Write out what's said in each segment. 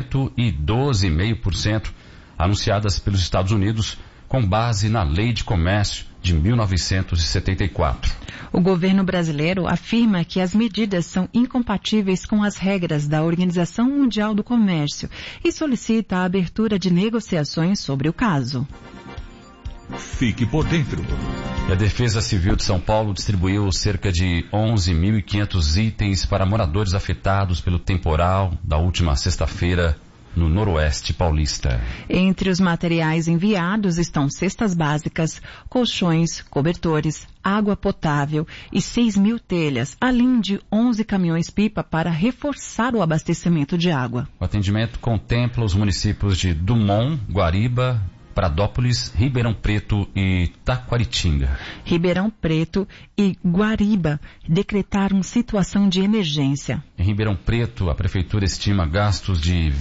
crescimento e 12,5% anunciadas pelos Estados Unidos com base na Lei de Comércio de 1974. O governo brasileiro afirma que as medidas são incompatíveis com as regras da Organização Mundial do Comércio e solicita a abertura de negociações sobre o caso. Fique por dentro. E a Defesa Civil de São Paulo distribuiu cerca de 11.500 itens para moradores afetados pelo temporal da última sexta-feira no Noroeste Paulista. Entre os materiais enviados estão cestas básicas, colchões, cobertores, água potável e 6.000 telhas, além de 11 caminhões-pipa para reforçar o abastecimento de água. O atendimento contempla os municípios de Dumont, Guariba, Pradópolis, Ribeirão Preto e Taquaritinga. Ribeirão Preto e Guariba decretaram situação de emergência. Em Ribeirão Preto, a prefeitura estima gastos de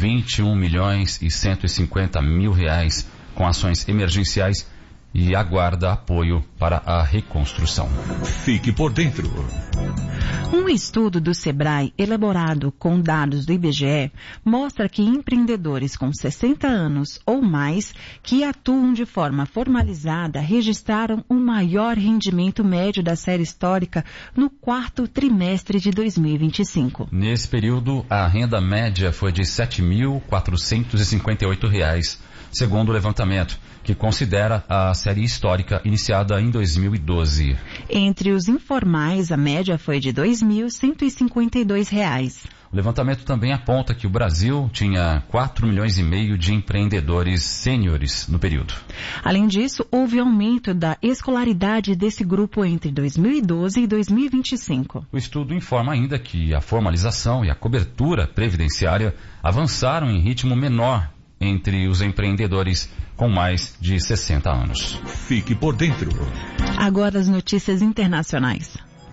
21.150.000 reais com ações emergenciais e aguarda apoio para a reconstrução. Fique por dentro. Um estudo do Sebrae, elaborado com dados do IBGE, mostra que empreendedores com 60 anos ou mais que atuam de forma formalizada registraram um maior rendimento médio da série histórica no quarto trimestre de 2025. Nesse período, a renda média foi de R$ 7.458, segundo o levantamento, que considera a série histórica iniciada em 2012. Entre os informais, a média foi de R$ 2.152. O levantamento também aponta que o Brasil tinha 4,5 milhões de empreendedores sêniores no período. Além disso, houve aumento da escolaridade desse grupo entre 2012 e 2025. O estudo informa ainda que a formalização e a cobertura previdenciária avançaram em ritmo menor entre os empreendedores com mais de 60 anos. Fique por dentro. Agora as notícias internacionais.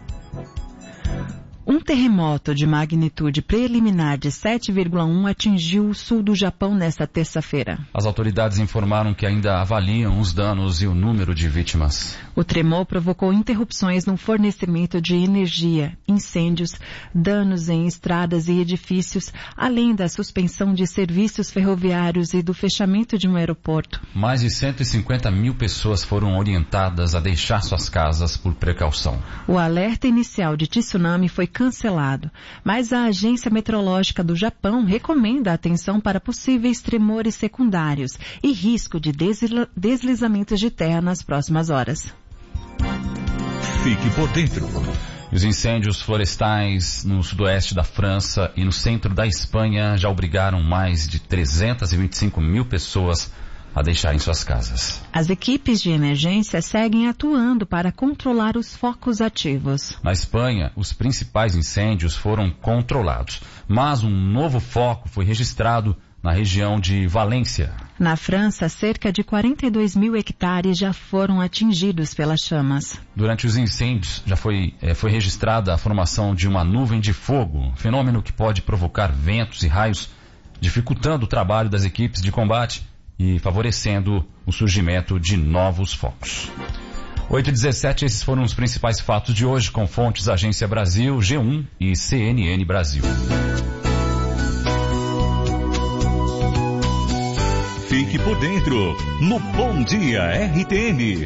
Um terremoto de magnitude preliminar de 7,1 atingiu o sul do Japão nesta terça-feira. As autoridades informaram que ainda avaliam os danos e o número de vítimas. O tremor provocou interrupções no fornecimento de energia, incêndios, danos em estradas e edifícios, além da suspensão de serviços ferroviários e do fechamento de um aeroporto. Mais de 150.000 pessoas foram orientadas a deixar suas casas por precaução. O alerta inicial de tsunami foi cancelado, mas a Agência Meteorológica do Japão recomenda atenção para possíveis tremores secundários e risco de deslizamentos de terra nas próximas horas. Fique por dentro. Os incêndios florestais no sudoeste da França e no centro da Espanha já obrigaram mais de 325.000 pessoas a deixarem suas casas. As equipes de emergência seguem atuando para controlar os focos ativos. Na Espanha, os principais incêndios foram controlados, mas um novo foco foi registrado na região de Valência. Na França, cerca de 42.000 hectares já foram atingidos pelas chamas. Durante os incêndios, já foi registrada a formação de uma nuvem de fogo, fenômeno que pode provocar ventos e raios, dificultando o trabalho das equipes de combate e favorecendo o surgimento de novos focos. 8h17, esses foram os principais fatos de hoje, com fontes Agência Brasil, G1 e CNN Brasil. Fique por dentro no Bom Dia RTM.